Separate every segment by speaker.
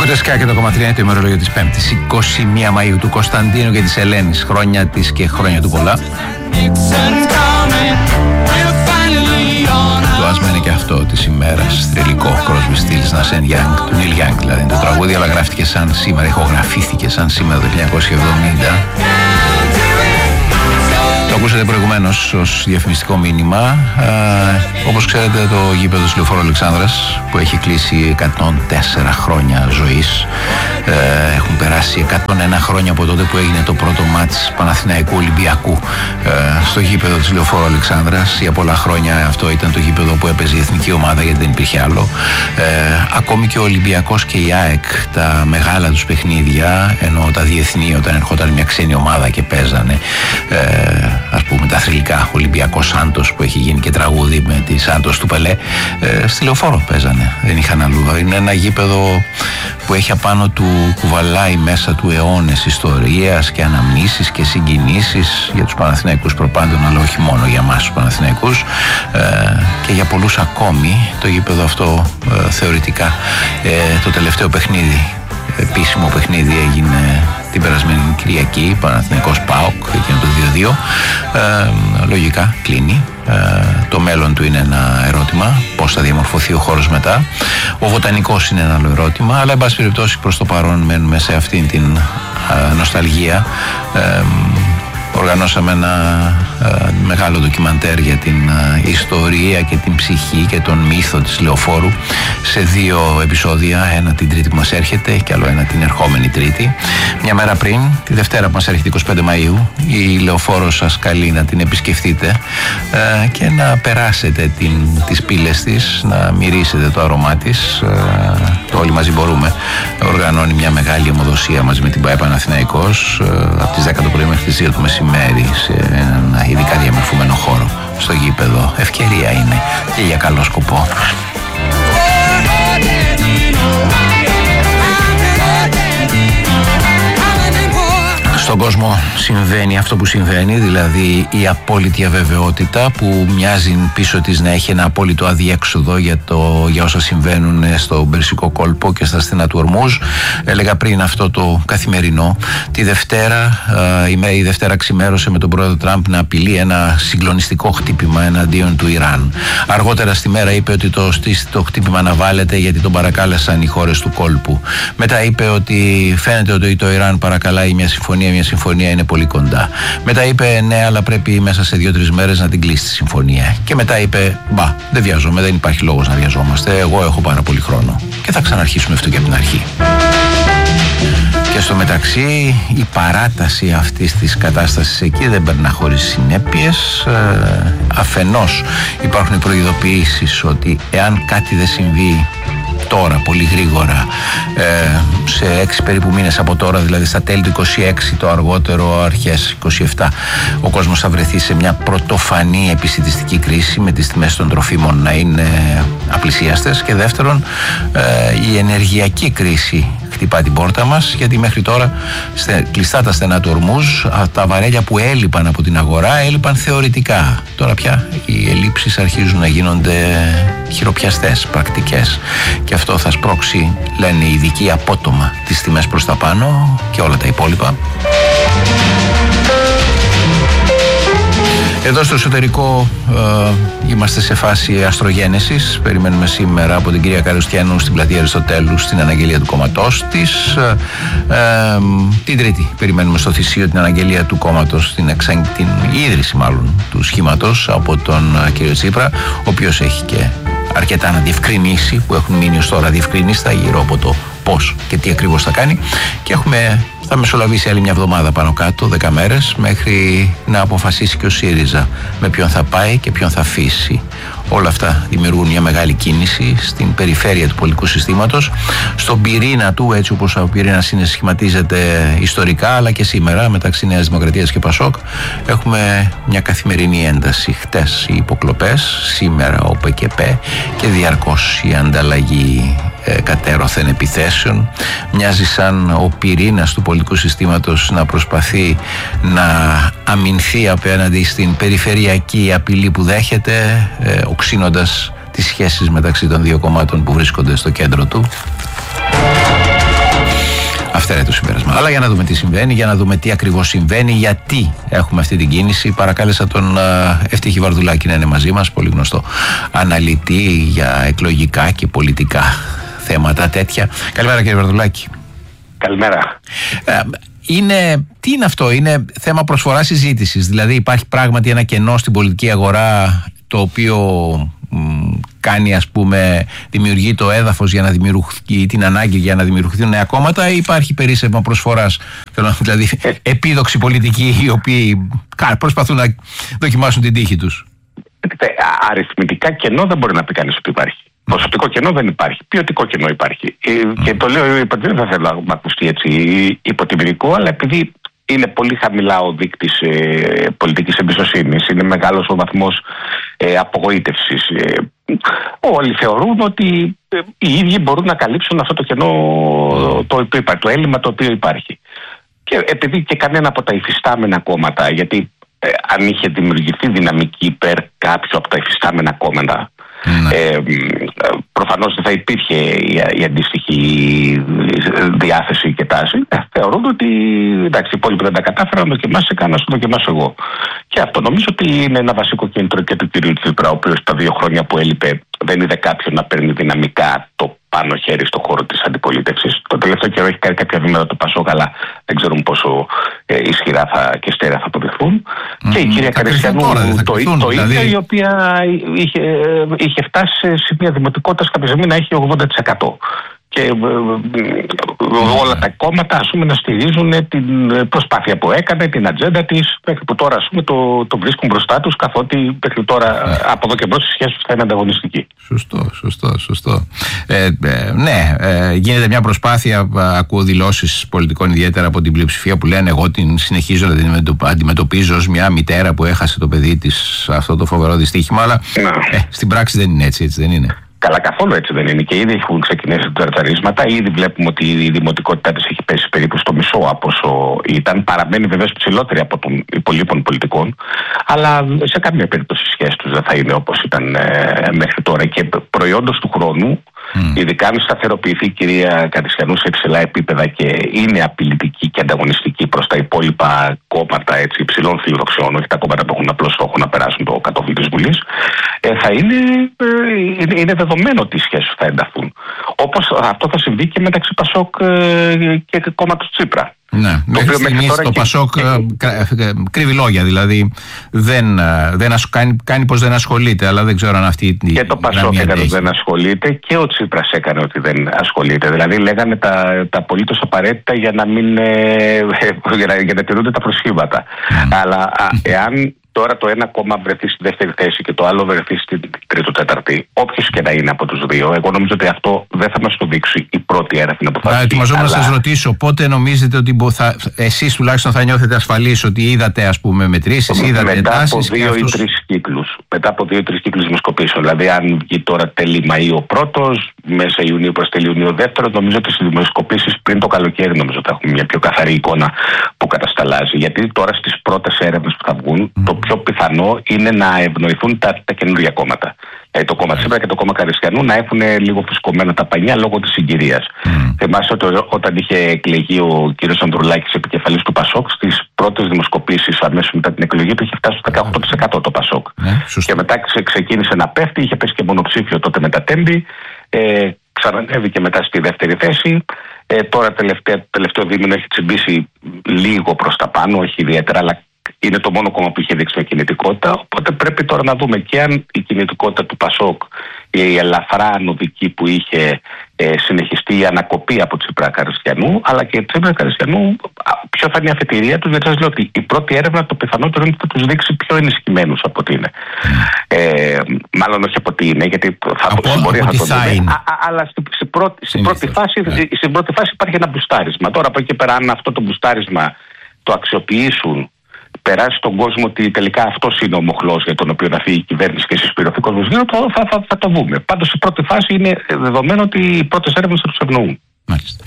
Speaker 1: Το ΣΚΑ και το 3 είναι το ημερολόγιο της Πέμπτης, 21 Μαΐου, του Κωνσταντίνου και της Ελένης. Χρόνια της και χρόνια του πολλά. Το άσμα είναι και αυτό της ημέρας. Θρυλικό, Crosby, Stills, Nash & Young, του Neil Young δηλαδή. Το τραγούδι, αλλά γράφτηκε σαν σήμερα, ηχογραφήθηκε σαν σήμερα το 1970. Το ακούσατε προηγουμένως ως διαφημιστικό μήνυμα. Όπως ξέρετε, το γήπεδο του Λεωφόρου Αλεξάνδρας, που έχει κλείσει 104 χρόνια ζωής, έχουν περάσει 101 χρόνια από τότε που έγινε το πρώτο μάτς Παναθηναϊκού Ολυμπιακού στο γήπεδο του Λεωφόρου Αλεξάνδρας. Για πολλά χρόνια αυτό ήταν το γήπεδο που έπαιζε η εθνική ομάδα, γιατί δεν υπήρχε άλλο. Ακόμη και ο Ολυμπιακός και η ΑΕΚ, τα μεγάλα τους παιχνίδια, ενώ τα διεθνή, όταν ερχόταν μια ξένη ομάδα και παίζανε, ας πούμε τα θρυλικά, Ολυμπιακός Σάντος, που έχει γίνει και τραγούδι με τη Σάντος του Πελέ, στη Λεωφόρο παίζανε, δεν είχαν αλλού. Είναι ένα γήπεδο που έχει απάνω του, κουβαλάει μέσα του αιώνες ιστορίας και αναμνήσεις και συγκινήσεις για τους Παναθηναϊκούς προπάντων, αλλά όχι μόνο για εμάς τους Παναθηναϊκούς, και για πολλούς ακόμη. Το γήπεδο αυτό θεωρητικά το τελευταίο παιχνίδι, επίσημο παιχνίδι, έγινε την περασμένη Κυριακή, Παναθηναϊκός ΠΑΟΚ, εκείνο το 2-2. Λογικά κλείνει. Το μέλλον του είναι ένα ερώτημα, πώς θα διαμορφωθεί ο χώρος μετά. Ο βοτανικός είναι ένα άλλο ερώτημα, αλλά εν πάση περιπτώσει προς το παρόν μένουμε σε αυτήν την νοσταλγία. Οργανώσαμε ένα μεγάλο ντοκιμαντέρ για την ιστορία και την ψυχή και τον μύθο της Λεωφόρου σε 2 επεισόδια, ένα την Τρίτη που μας έρχεται και άλλο ένα την ερχόμενη Τρίτη. Μια μέρα πριν, τη Δευτέρα που μας έρχεται 25 Μαΐου, η Λεωφόρο σας καλεί να την επισκεφτείτε και να περάσετε τις πύλες της, να μυρίσετε το αρώμά της. Το Όλοι Μαζί Μπορούμε οργανώνει μια μεγάλη αιμοδοσία μαζί με την ΠΑΕ Παναθηναϊκός από τις 10 το πρωί μέχρι τις 2 το μεσημέρι σε έναν ειδικά διαμορφωμένο χώρο στο γήπεδο. Ευκαιρία είναι και για καλό σκοπό. Στον κόσμο συμβαίνει αυτό που συμβαίνει, δηλαδή η απόλυτη αβεβαιότητα που μοιάζει πίσω της να έχει ένα απόλυτο αδιέξοδο για όσα συμβαίνουν στο Περσικό κόλπο και στα στενά του Ορμούζ. Έλεγα πριν αυτό το καθημερινό. Τη Δευτέρα, η Δευτέρα ξημέρωσε με τον πρόεδρο Τραμπ να απειλεί ένα συγκλονιστικό χτύπημα εναντίον του Ιράν. Αργότερα στη μέρα είπε ότι το χτύπημα αναβάλλεται γιατί τον παρακάλεσαν οι χώρες του κόλπου. Μετά είπε ότι φαίνεται ότι το Ιράν παρακαλάει μια συμφωνία είναι πολύ κοντά. Μετά είπε ναι, αλλά πρέπει μέσα σε 2-3 μέρες να την κλείσει τη συμφωνία. Και μετά είπε μπα, δεν βιαζόμαι, δεν υπάρχει λόγος να βιαζόμαστε. Εγώ έχω πάρα πολύ χρόνο. Και θα ξαναρχίσουμε αυτό και από την αρχή. Και στο μεταξύ η παράταση αυτής της κατάστασης εκεί δεν περνά χωρίς συνέπειες. Αφενός υπάρχουν οι προειδοποιήσεις ότι εάν κάτι δεν συμβεί τώρα πολύ γρήγορα, σε 6 περίπου μήνες από τώρα, δηλαδή στα τέλη του 26 το αργότερο αρχές 27, ο κόσμος θα βρεθεί σε μια πρωτοφανή επισιτιστική κρίση με τις τιμές των τροφίμων να είναι απλησίαστες, και δεύτερον η ενεργειακή κρίση χτυπά την πόρτα μας, γιατί μέχρι τώρα κλειστά τα στενά του Ορμούζ, τα βαρέλια που έλειπαν από την αγορά έλειπαν θεωρητικά. Τώρα πια οι ελλείψεις αρχίζουν να γίνονται χειροπιαστές, πρακτικές, και αυτό θα σπρώξει, λένε οι ειδικοί, απότομα τις τιμές προς τα πάνω και όλα τα υπόλοιπα. Εδώ στο εσωτερικό είμαστε σε φάση αστρογένεσης. Περιμένουμε σήμερα από την κυρία Καριστιανού στην πλατεία Αριστοτέλου στην αναγγελία του κόμματός της. Την Τρίτη περιμένουμε στο Θησίο την αναγγελία του κόμματος, την ίδρυση μάλλον του σχήματος από τον κύριο Τσίπρα, ο οποίος έχει και αρκετά να διευκρινίσει, που έχουν μείνει ως τώρα διευκρινίστα γύρω από το πώς και τι ακριβώς θα κάνει, και θα μεσολαβήσει άλλη μια εβδομάδα πάνω κάτω, 10 μέρες, μέχρι να αποφασίσει και ο ΣΥΡΙΖΑ με ποιον θα πάει και ποιον θα αφήσει. Όλα αυτά δημιουργούν μια μεγάλη κίνηση στην περιφέρεια του πολιτικού συστήματος, στον πυρήνα του, έτσι όπως ο πυρήνας είναι σχηματίζεται ιστορικά, αλλά και σήμερα μεταξύ Νέας Δημοκρατίας και Πασόκ έχουμε μια καθημερινή ένταση. Χτες οι υποκλοπές, σήμερα ο ΠΚΠ και διαρκώς η ανταλλαγή κατέρωθεν επιθέσεων. Μοιάζει σαν ο πυρήνας του πολιτικού συστήματος να προσπαθεί να αμυνθεί απέναντι στην περιφερειακή απειλή που δέχεται, οξύνοντας τις σχέσεις μεταξύ των δύο κομμάτων που βρίσκονται στο κέντρο του. Αυτό είναι το συμπέρασμα. Αλλά για να δούμε τι συμβαίνει, για να δούμε τι ακριβώς συμβαίνει, γιατί έχουμε αυτή την κίνηση, παρακάλεσα τον Ευτύχη Βαρδουλάκη να είναι μαζί μας, πολύ γνωστό αναλυτή για εκλογικά και πολιτικά θέματα τέτοια. Καλημέρα κύριε Βαρδουλάκη.
Speaker 2: Καλημέρα.
Speaker 1: Τι είναι αυτό, είναι θέμα προσφοράς συζήτησης, δηλαδή υπάρχει πράγματι ένα κενό στην πολιτική αγορά το οποίο κάνει, ας πούμε, δημιουργεί το έδαφος για να δημιουργεί την ανάγκη για να δημιουργηθούν νέα κόμματα, ή υπάρχει περίσσευμα προσφοράς, δηλαδή επίδοξοι πολιτικοί οι οποίοι προσπαθούν να δοκιμάσουν την τύχη τους?
Speaker 2: Αριθμητικά κενό δεν μπορεί να πει κανείς ότι υπάρχει. Ποσοτικό κενό δεν υπάρχει. Ποιοτικό κενό υπάρχει. Και το λέω, δεν θα θέλω να ακουστεί έτσι υποτιμητικό, αλλά επειδή είναι πολύ χαμηλά ο δείκτης πολιτικής εμπιστοσύνης, είναι μεγάλος ο βαθμός απογοήτευσης. Όλοι θεωρούν ότι οι ίδιοι μπορούν να καλύψουν αυτό το κενό, το έλλειμμα το οποίο υπάρχει. Και επειδή και κανένα από τα υφιστάμενα κόμματα, γιατί αν είχε δημιουργηθεί δυναμική υπέρ κάποιου από τα υφιστάμενα κόμματα, προφανώς δεν θα υπήρχε η αντίστοιχη διάθεση και τάση. Θεωρούν ότι εντάξει, οι υπόλοιποι δεν τα κατάφεραν, να δοκιμάσει κανένα, να δοκιμάσω εγώ. Και αυτό νομίζω ότι είναι ένα βασικό κίνητρο και του κ. Τσίπρα, ο οποίος τα 2 χρόνια που έλειπε δεν είδε κάποιον να παίρνει δυναμικά το πάνω χέρι στον χώρο της αντιπολίτευσης. Το τελευταίο καιρό έχει κάνει κάποια βήματα το Πασόκ, αλλά δεν ξέρουμε πόσο ισχυρά και στέρεα θα αποδειχθούν. Και η κυρία Καριστιανού το ίδιο, η οποία είχε φτάσει σε σημεία δημοτικότητας κάποια στιγμή να έχει 80%. Και όλα τα κόμματα, ας πούμε, να στηρίζουν την προσπάθεια που έκανε, την ατζέντα της, μέχρι που τώρα, ας πούμε, το βρίσκουν μπροστά τους, καθότι μέχρι τώρα από εδώ και μπρος η σχέση τους θα είναι ανταγωνιστική.
Speaker 1: Σωστό. Ναι, γίνεται μια προσπάθεια, ακούω δηλώσεις πολιτικών ιδιαίτερα από την πλειοψηφία που λένε εγώ την συνεχίζω να την αντιμετωπίζω ως μια μητέρα που έχασε το παιδί της αυτό το φοβερό δυστύχημα, αλλά στην πράξη δεν είναι έτσι δεν είναι?
Speaker 2: Καλά, καθόλου έτσι δεν είναι. Και ήδη έχουν ξεκινήσει τα τσαρτσαρίσματα. Ήδη βλέπουμε ότι η δημοτικότητά της έχει πέσει περίπου στο μισό από όσο ήταν. Παραμένει βεβαίως ψηλότερη από των υπολείπων πολιτικών. Αλλά σε καμία περίπτωση η σχέση τους δεν θα είναι όπως ήταν μέχρι τώρα. Και προϊόντος του χρόνου, ειδικά αν σταθεροποιηθεί η κυρία Καριστιανού σε υψηλά επίπεδα και είναι απειλητική και ανταγωνιστική προς τα υπόλοιπα κόμματα υψηλών φιλοδοξιών, όχι τα κόμματα που έχουν απλό στόχο να περάσουν το κατόφλι της Βουλής, θα είναι δεδομένο ότι οι σχέσεις θα ενταθούν. Όπως αυτό θα συμβεί και μεταξύ Πασόκ και κόμματος Τσίπρα.
Speaker 1: Ναι, μέχρι στιγμής το Πασόκ κρύβει λόγια, δηλαδή κάνει πως δεν ασχολείται, αλλά δεν ξέρω αν αυτή
Speaker 2: και το Πασόκ έκανε ότι δεν ασχολείται και ο Τσίπρας έκανε ότι δεν ασχολείται. Δηλαδή λέγανε τα απολύτως απαραίτητα για να τηρούνται τα προσχήματα. Αλλά εάν τώρα το ένα κόμμα βρεθεί στη δεύτερη θέση και το άλλο βρεθεί στην τρίτη-τέταρτη, όποιος και να είναι από τους δύο, εγώ νομίζω ότι αυτό δεν θα μας το δείξει η πρώτη έρευνα που θα βγει.
Speaker 1: Ετοιμαζόμουν να σας ρωτήσω, πότε νομίζετε ότι εσείς τουλάχιστον θα νιώθετε ασφαλείς ότι είδατε, ας πούμε, μετρήσεις, είδατε τάσεις?
Speaker 2: Μετά από 2-3 κύκλους δημοσκοπήσεων. Δηλαδή, αν βγει τώρα τέλη Μαΐου ο πρώτος, μέσα Ιουνίου προς τέλη Ιουνίου ο δεύτερος, νομίζω ότι στις δημοσκοπήσεις πριν το καλοκαίρι νομίζω θα έχουμε μια πιο καθαρή εικόνα που κατασταλάζει. Γιατί τώρα στις πρώτες έρευνες που θα βγουν, το πιο πιθανό είναι να ευνοηθούν τα καινούργια κόμματα. Το κόμμα Τσίπρα και το κόμμα Καριστιανού να έχουν λίγο φουσκωμένα τα πανιά λόγω της συγκυρίας. Θυμάστε ότι όταν είχε εκλεγεί ο κ. Ανδρουλάκης επικεφαλής του Πασόκ, στις πρώτες δημοσκοπήσεις αμέσως μετά την εκλογή του είχε φτάσει στο 18% το Πασόκ. Και μετά ξεκίνησε να πέφτει, είχε πέσει και μονοψήφιο τότε μετά Τέμπη, ξανανέβηκε μετά στη δεύτερη θέση. Τώρα τελευταίο δίμηνο έχει τσιμπήσει λίγο προς τα πάνω, όχι ιδιαίτερα, αλλά είναι το μόνο κόμμα που είχε δείξει με κινητικότητα. Οπότε πρέπει τώρα να δούμε και αν η κινητικότητα του Πασόκ, η ελαφρά ανωδική που είχε συνεχιστεί, η ανακοπή από Τσίπρα Καριστιανού, αλλά και Τσίπρα Καριστιανού, ποιο θα είναι η αφετηρία του. Γιατί σας λέω ότι η πρώτη έρευνα το πιθανότερο είναι ότι θα τους δείξει πιο ενισχυμένους από ό,τι είναι. Μάλλον όχι από ό,τι είναι, γιατί μπορεί να το δούμε. Αλλά στην πρώτη φάση υπάρχει ένα μπουστάρισμα. Τώρα από εκεί πέρα, αν αυτό το μπουστάρισμα το αξιοποιήσουν, περάσει στον κόσμο ότι τελικά αυτός είναι ο μοχλός για τον οποίο θα φύγει η κυβέρνηση και συσπηρωθεί ο κόσμος γύρω, θα το δούμε. Πάντως η πρώτη φάση είναι δεδομένο ότι οι πρώτες έρευνες θα τους ευνοούν.
Speaker 1: Μάλιστα.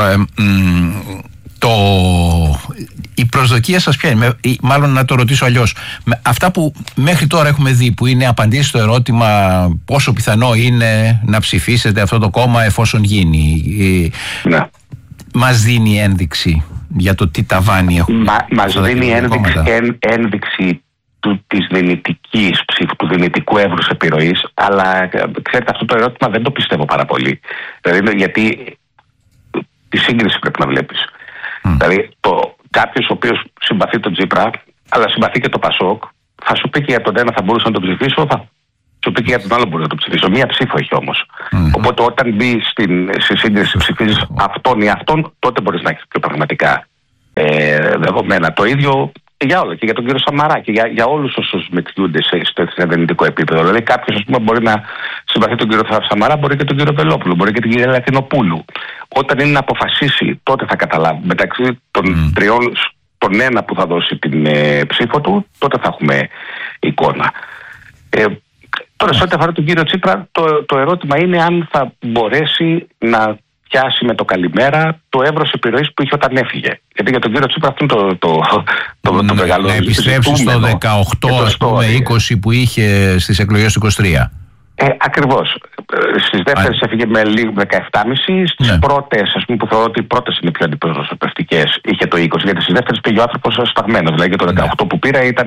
Speaker 1: Η προσδοκία σας ποια είναι? Μάλλον να το ρωτήσω αλλιώς. Αυτά που μέχρι τώρα έχουμε δει, που είναι απαντήσεις στο ερώτημα πόσο πιθανό είναι να ψηφίσετε αυτό το κόμμα εφόσον γίνει.
Speaker 2: Ναι.
Speaker 1: μας δίνει ένδειξη για το τι ταβάνι έχουμε?
Speaker 2: Μας δίνει ένδειξη της δυνητικής ψήφου, του δυνητικού εύρους επιρροής, αλλά ξέρετε, αυτό το ερώτημα δεν το πιστεύω πάρα πολύ. Δηλαδή, γιατί τη σύγκριση πρέπει να βλέπεις. Δηλαδή, κάποιος ο οποίος συμπαθεί τον Τσίπρα, αλλά συμπαθεί και το Πασόκ, θα σου πει και για τον ένα θα μπορούσα να τον ψηφίσω, θα σου πει και για τον άλλο μπορεί να τον ψηφίσω. Μία ψήφο έχει όμως. Οπότε όταν μπει στη σύγκριση, ψηφίζεις αυτόν ή αυτόν, τότε μπορείς να έχεις πιο πραγματικά δεδομένα. Το ίδιο για όλα, και για τον κύριο Σαμαρά και για όλους όσους μετιούνται στο εθνικό επίπεδο. Δηλαδή, κάποιος μπορεί να συμπαθεί τον κύριο Σαμαρά, μπορεί και τον κύριο Βελόπουλο, μπορεί και την κυρία Λατινοπούλου. Όταν είναι να αποφασίσει, τότε θα καταλάβει μεταξύ των τριών, τον ένα που θα δώσει την ψήφο του, τότε θα έχουμε εικόνα. Τώρα, σε ό,τι αφορά τον κύριο Τσίπρα, το ερώτημα είναι αν θα μπορέσει να πιάσει με το καλημέρα το εύρος επιρροής που είχε όταν έφυγε. Γιατί για τον κύριο Τσίπρα αυτό είναι το μεγάλο.
Speaker 1: Να επιστρέψει στο 18-20 που είχε στις εκλογές του 23.
Speaker 2: Ακριβώς. Στις δεύτερες έφυγε με λίγο 17,5. Στις πρώτες, ας πούμε, που θεωρώ ότι οι πρώτες είναι πιο αντιπροσωπευτικές, είχε το 20. Γιατί στις δεύτερες πήγε ο άνθρωπος σταγμένος. Δηλαδή, για το 18 που πήρα ήταν.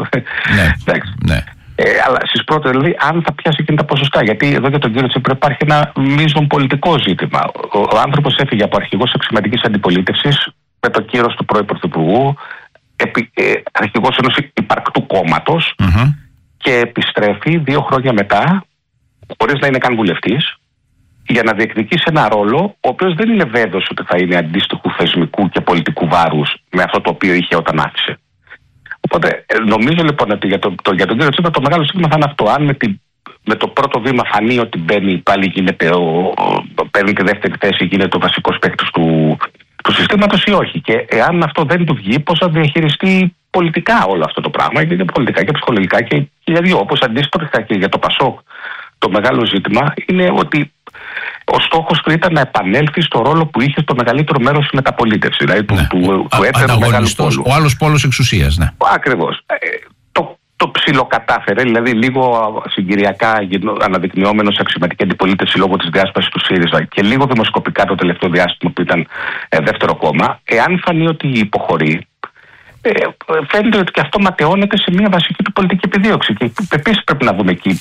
Speaker 1: Ναι.
Speaker 2: Αλλά στις πρώτες, δηλαδή, αν θα πιάσει εκείνα τα ποσοστά. Γιατί εδώ για τον κύριο Τσίπρα υπάρχει ένα μείζον πολιτικό ζήτημα. Ο άνθρωπος έφυγε από αρχηγός αξιωματικής αντιπολίτευσης με το κύρος του πρώην Πρωθυπουργού, αρχηγός ενός υπαρκτού κόμματος, και επιστρέφει 2 χρόνια μετά, χωρίς να είναι καν βουλευτής, για να διεκδικήσει ένα ρόλο, ο οποίος δεν είναι βέβαιος ότι θα είναι αντίστοιχου θεσμικού και πολιτικού βάρους με αυτό το οποίο είχε όταν άφησε. Οπότε νομίζω λοιπόν ότι για τον κύριο Τσίπρα το μεγάλο σύστημα θα είναι αυτό. Αν με το πρώτο βήμα φανεί ότι μπαίνει, πάλι παίρνει τη δεύτερη θέση, γίνεται ο βασικός παίκτης του συστήματος ή όχι. Και εάν αυτό δεν του βγει, πώς θα διαχειριστεί πολιτικά όλο αυτό το πράγμα, και πολιτικά και ψυχολογικά και για δύο. Όπως αντίστοιχα και για το Πασόκ, το μεγάλο ζήτημα είναι ότι ο στόχος του ήταν να επανέλθει στο ρόλο που είχε στο μεγαλύτερο μέρος της μεταπολίτευσης. Δηλαδή του έτερου μεγάλου πόλου.
Speaker 1: Ο άλλος πόλος εξουσίας, ναι.
Speaker 2: Ακριβώς. Το ψιλοκατάφερε, δηλαδή λίγο συγκυριακά αναδεικνυόμενο σε αξιωματική αντιπολίτευση λόγω της διάσπασης του ΣΥΡΙΖΑ και λίγο δημοσκοπικά το τελευταίο διάστημα που ήταν δεύτερο κόμμα. Εάν φανεί ότι υποχωρεί, φαίνεται ότι και αυτό ματαιώνεται σε μια βασική του πολιτική επιδίωξη. Και επίσης πρέπει να δούμε εκεί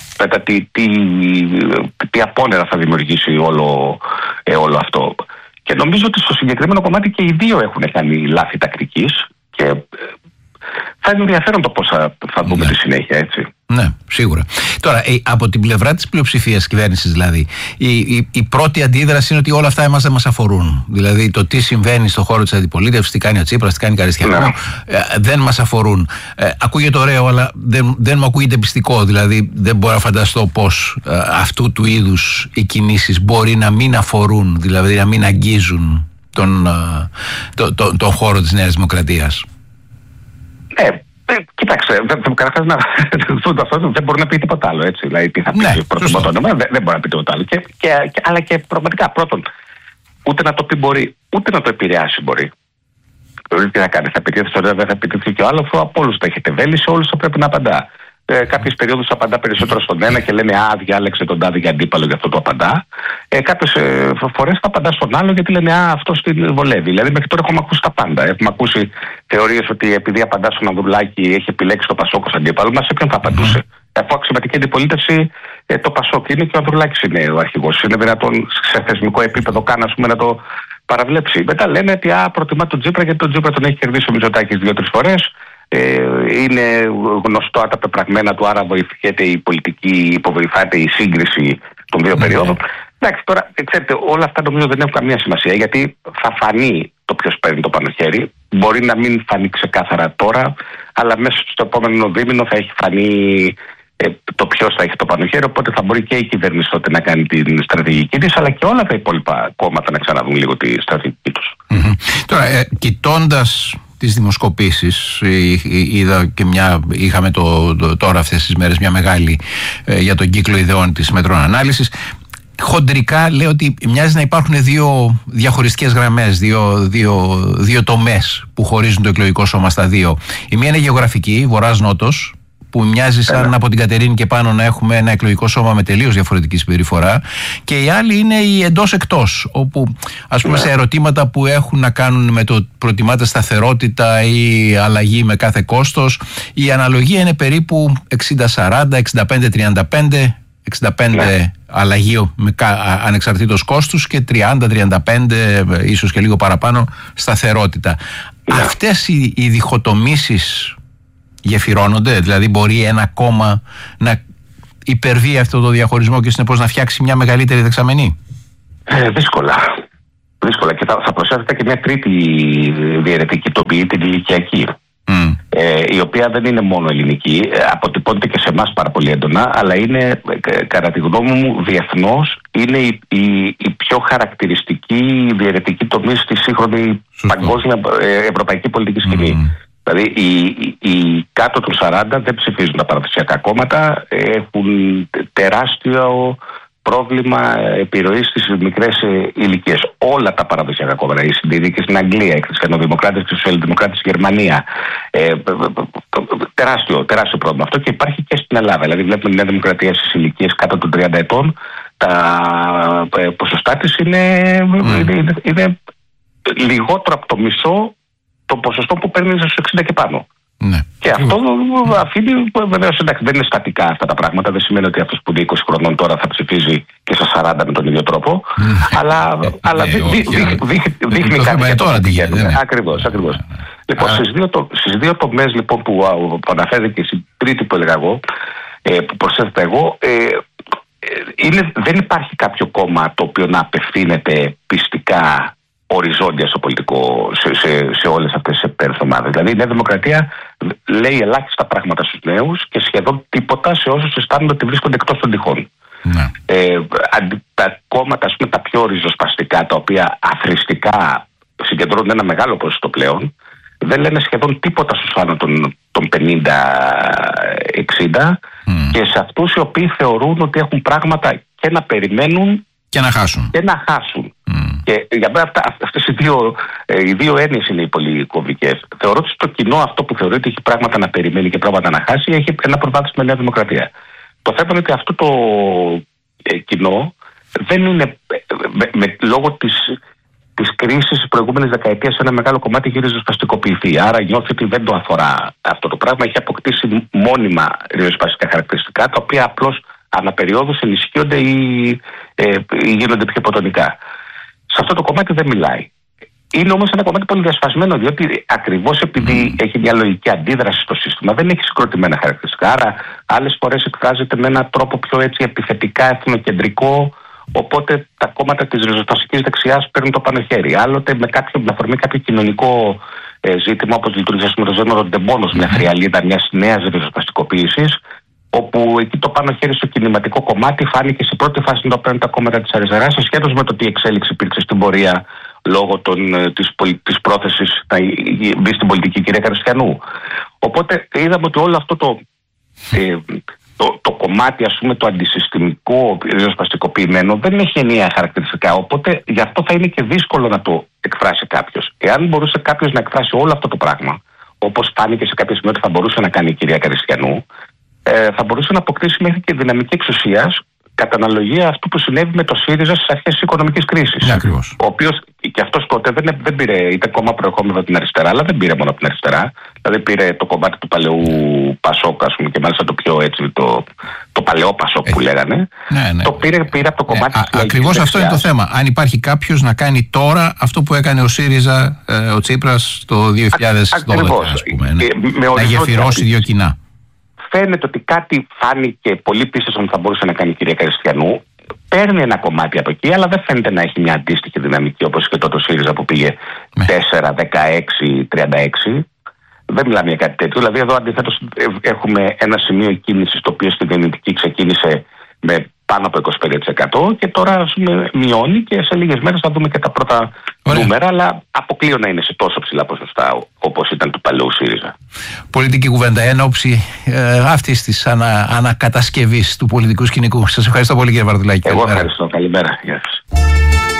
Speaker 2: τι απόνερα θα δημιουργήσει όλο αυτό. Και νομίζω ότι στο συγκεκριμένο κομμάτι και οι δύο έχουν κάνει λάθη τακτικής και θα είναι ενδιαφέρον το πώς θα δούμε τη συνέχεια, έτσι.
Speaker 1: Ναι, σίγουρα. Τώρα, από την πλευρά της πλειοψηφίας κυβέρνησης, δηλαδή, η πρώτη αντίδραση είναι ότι όλα αυτά εμάς δεν μας αφορούν. Δηλαδή, το τι συμβαίνει στον χώρο της αντιπολίτευσης, τι κάνει ο Τσίπρας, τι κάνει η Καριστιανό, δεν μας αφορούν. Ακούγεται ωραίο, αλλά δεν μου ακούγεται πιστικό. Δηλαδή, δεν μπορώ να φανταστώ πώς αυτού του είδους οι κινήσεις μπορεί να μην αφορούν, δηλαδή να μην αγγίζουν τον χώρο της Νέας Δημοκρατίας.
Speaker 2: Κοίταξε, δεν μπορεί να πει τίποτα άλλο, έτσι. Δηλαδή, τι θα πει πρώτο όνομα, δεν μπορεί να πει τίποτα άλλο. Αλλά και πραγματικά, πρώτον, ούτε να το πει μπορεί, ούτε να το επηρεάσει μπορεί. Δηλαδή, τι θα κάνει, θα επιτεθεί το ένα, δεν θα επιτεθεί και ο άλλο, από όλους τα έχετε βέλη, σε όλους θα πρέπει να απαντά. Κάποιες περιόδους απαντά περισσότερο στον ένα και λένε διάλεξε τον τάδε για αντίπαλο, γι' αυτό το απαντά. Κάποιες φορές θα απαντά στον άλλο γιατί λένε αυτός την βολεύει. Δηλαδή, μέχρι τώρα έχουμε ακούσει τα πάντα. Έχουμε ακούσει θεωρίες ότι επειδή απαντά στον Ανδρουλάκη έχει επιλέξει το Πασόκ ως αντίπαλο, μα σε ποιον θα απαντούσε. Αφού αξιωματική αντιπολίτευση το Πασόκ είναι και ο Ανδρουλάκης είναι ο αρχηγός. Είναι δυνατόν σε θεσμικό επίπεδο καν να το παραβλέψει. Μετά λένε ότι προτιμά τον Τσίπρα γιατί τον Τσίπρα τον έχει κερδίσει ο Μητσοτάκης 2-3 φορές. Είναι γνωστό τα πεπραγμένα του, άρα βοηθιέται η πολιτική, υποβοηθάται η σύγκριση των δύο περιόδων. Εντάξει, τώρα, ξέρετε, όλα αυτά νομίζω δεν έχουν καμία σημασία, γιατί θα φανεί το ποιος παίρνει το πάνω χέρι. Μπορεί να μην φανεί ξεκάθαρα τώρα, αλλά μέσα στο επόμενο δίμηνο θα έχει φανεί το ποιος θα έχει το πάνω χέρι. Οπότε θα μπορεί και η κυβέρνηση τότε να κάνει την στρατηγική της, αλλά και όλα τα υπόλοιπα κόμματα να ξαναδούν λίγο τη στρατηγική τους.
Speaker 1: Τώρα, κοιτώντας τις δημοσκοπήσεις, είδα και είχαμε τώρα αυτές τις μέρες μια μεγάλη για τον κύκλο ιδεών της Μέτρων Ανάλυσης. Χοντρικά λέω ότι μοιάζει να υπάρχουν δύο διαχωριστικές γραμμές, δύο τομές που χωρίζουν το εκλογικό σώμα στα δύο. Η μία είναι γεωγραφική, βορράς-νότος, που μοιάζει σαν από την Κατερίνη και πάνω να έχουμε ένα εκλογικό σώμα με τελείως διαφορετική συμπεριφορά, και η άλλη είναι η εντός-εκτός, όπου ας πούμε σε ερωτήματα που έχουν να κάνουν με το προτιμάτε σταθερότητα ή αλλαγή με κάθε κόστος, η αναλογία είναι περίπου 60-40, 65-35, 65 αλλαγή ανεξαρτήτως κόστους και 30-35 ίσως και λίγο παραπάνω σταθερότητα. Αυτές οι διχοτομήσεις γεφυρώνονται, δηλαδή μπορεί ένα κόμμα να υπερβεί αυτό το διαχωρισμό και συνεπώς να φτιάξει μια μεγαλύτερη δεξαμενή?
Speaker 2: Δύσκολα. Και θα προσέθετε και μια τρίτη διαιρετική τοπή, την ηλικιακή, η οποία δεν είναι μόνο ελληνική, αποτυπώνεται και σε εμάς πάρα πολύ έντονα, αλλά είναι, κατά τη γνώμη μου, διεθνώς είναι η πιο χαρακτηριστική διαιρετική τομή στη σύγχρονη παγκόσμια ευρωπαϊκή πολιτική σκηνή. Δηλαδή οι κάτω των 40 δεν ψηφίζουν τα παραδοσιακά κόμματα, έχουν τεράστιο πρόβλημα επιρροής στις μικρές ηλικίες. Όλα τα παραδοσιακά κόμματα, οι συντηρητικοί στην Αγγλία, οι χριστιανοδημοκράτες και οι σοσιαλδημοκράτες στη Γερμανία, τεράστιο πρόβλημα αυτό, και υπάρχει και στην Ελλάδα. Δηλαδή βλέπουμε τη Νέα Δημοκρατία στις ηλικίες κάτω των 30 ετών, τα ποσοστά της είναι λιγότερο από το μισό το ποσοστό που παίρνει στους 60 και πάνω. Ναι. Και αυτό αφήνει, βεβαίως, εντάξει, δεν είναι στατικά αυτά τα πράγματα. Δεν σημαίνει ότι αυτός που είναι 20 χρονών τώρα θα ψηφίζει και στα 40 με τον ίδιο τρόπο. Αλλά δείχνει κάτι τώρα. Ακριβώς. Λοιπόν, στις δύο τομές λοιπόν, που αναφέρεται και στην τρίτη που έλεγα εγώ, που προσθέτω εγώ, δεν υπάρχει κάποιο κόμμα το οποίο να απευθύνεται πιστικά οριζόντια στο πολιτικό, σε όλες αυτές τις υπερθομάδες. Δηλαδή η Νέα Δημοκρατία λέει ελάχιστα πράγματα στους νέους και σχεδόν τίποτα σε όσους αισθάνονται ότι βρίσκονται εκτός των τυχών. Ναι. Τα κόμματα, ας πούμε, τα πιο ριζοσπαστικά, τα οποία αθροιστικά συγκεντρώνουν ένα μεγάλο ποσοστό πλέον, δεν λένε σχεδόν τίποτα στους άνω των 50-60 και σε αυτούς οι οποίοι θεωρούν ότι έχουν πράγματα και να περιμένουν και να χάσουν. Και για μένα αυτές οι δύο έννοιες είναι οι πολύ κομβικές. Θεωρώ ότι στο κοινό αυτό που θεωρεί ότι έχει πράγματα να περιμένει και πράγματα να χάσει, έχει ένα προβάδισμα με Νέα Δημοκρατία. Το θέμα είναι ότι αυτό το κοινό δεν είναι, λόγω της κρίσης της προηγούμενης δεκαετίας, ένα μεγάλο κομμάτι έχει ριζοσπαστικοποιηθεί. Άρα νιώθει ότι δεν το αφορά αυτό το πράγμα. Έχει αποκτήσει μόνιμα ριζοσπαστικά χαρακτηριστικά, τα οποία απλώς αναπεριόδους ενισχύονται ή γίνονται πιο υποτονικά. Σε αυτό το κομμάτι δεν μιλάει. Είναι όμως ένα κομμάτι πολύ διασπασμένο, διότι ακριβώς επειδή έχει μια λογική αντίδραση στο σύστημα, δεν έχει συγκροτημένα χαρακτηριστικά. Άρα, άλλες φορές εκφράζεται με έναν τρόπο πιο έτσι επιθετικά, εθνοκεντρικό. Οπότε τα κόμματα της ριζοσπαστικής δεξιάς παίρνουν το πάνω χέρι. Άλλοτε με αφορμή κάποιο κοινωνικό ζήτημα, όπως λειτουργήσε με το ζήτημα των ντεμπόνος, μια θριαλίδα μιας νέας ριζοσπαστικοποίησης, όπου εκεί το πάνω χέρι στο κινηματικό κομμάτι φάνηκε σε πρώτη φάση να το παίρνουν τα κόμματα της αριστεράς, ασχέτως με το τι εξέλιξη υπήρξε στην πορεία λόγω της πρόθεσης να μπει στην πολιτική κυρία Καριστιανού. Οπότε είδαμε ότι όλο αυτό το κομμάτι, ας πούμε, το αντισυστημικό ριζοσπαστικοποιημένο δεν έχει ενιαία χαρακτηριστικά. Οπότε γι' αυτό θα είναι και δύσκολο να το εκφράσει κάποιος. Εάν μπορούσε κάποιος να εκφράσει όλο αυτό το πράγμα, όπως φάνηκε σε κάποια σημεία ότι θα μπορούσε να κάνει η κυρία Καριστιανού, θα μπορούσε να αποκτήσει μέχρι και δυναμική εξουσίας, κατά αναλογία αυτού που συνέβη με το ΣΥΡΙΖΑ στις αρχές της οικονομικής κρίσης. Ναι, ο οποίος και αυτός τότε δεν πήρε, ήταν κόμμα προερχόμενο από την αριστερά, αλλά δεν πήρε μόνο από την αριστερά. Δηλαδή πήρε το κομμάτι του παλαιού Πασόκ, ας πούμε, και μάλιστα το πιο έτσι, το παλαιό Πασόκ που λέγανε. Ναι. Το πήρε από το κομμάτι της
Speaker 1: ακριβώς αυτό είναι το θέμα. Αν υπάρχει κάποιος να κάνει τώρα αυτό που έκανε ο ΣΥΡΙΖΑ, ο Τσίπρας, το 2012, ας πούμε, να γεφυρώσει δύο κοινά.
Speaker 2: Φαίνεται ότι κάτι φάνηκε πολύ πίσω ότι θα μπορούσε να κάνει η κυρία Καριστιανού. Παίρνει ένα κομμάτι από εκεί, αλλά δεν φαίνεται να έχει μια αντίστοιχη δυναμική όπως και τότε ο ΣΥΡΙΖΑ που πήγε 4, 16, 36. Δεν μιλάμε για κάτι τέτοιο. Δηλαδή, εδώ αντιθέτως έχουμε ένα σημείο κίνησης το οποίο στην δυνητική ξεκίνησε με πάνω από 25% και τώρα, ας πούμε, μειώνει και σε λίγες μέρες θα δούμε και τα πρώτα νούμερα, αλλά αποκλείω να είναι σε τόσο ψηλά ποσοστά όπως ήταν του παλαιού ΣΥΡΙΖΑ.
Speaker 1: Πολιτική κουβέντα εν ώψη αυτής της ανακατασκευής του πολιτικού σκηνικού. Σας ευχαριστώ πολύ, κύριε Βαρδουλάκη.
Speaker 2: Εγώ ευχαριστώ. Καλημέρα. Γεια σας.